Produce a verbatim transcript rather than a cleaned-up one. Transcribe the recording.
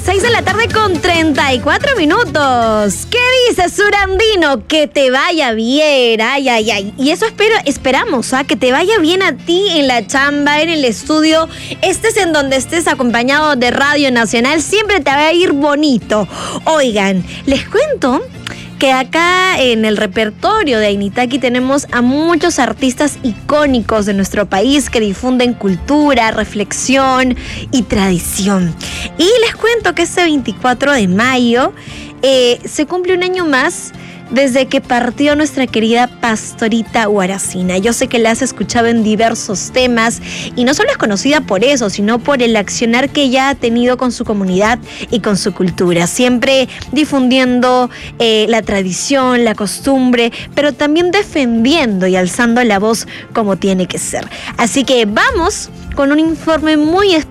seis de la tarde con treinta y cuatro minutos. ¿Qué dices, Surandino? Que te vaya bien. Ay, ay, ay. Y eso espero, esperamos, ¿ah? Que te vaya bien a ti en la chamba, en el estudio. Estés en donde estés acompañado de Radio Nacional, siempre te va a ir bonito. Oigan, les cuento que acá en el repertorio de Ainitaki tenemos a muchos artistas icónicos de nuestro país que difunden cultura, reflexión y tradición. Y les cuento que este veinticuatro de mayo eh, se cumple un año más desde que partió nuestra querida Pastorita Guaracina. Yo sé que la has escuchado en diversos temas y no solo es conocida por eso, sino por el accionar que ella ha tenido con su comunidad y con su cultura, siempre difundiendo eh, la tradición, la costumbre, pero también defendiendo y alzando la voz como tiene que ser. Así que vamos con un informe muy especial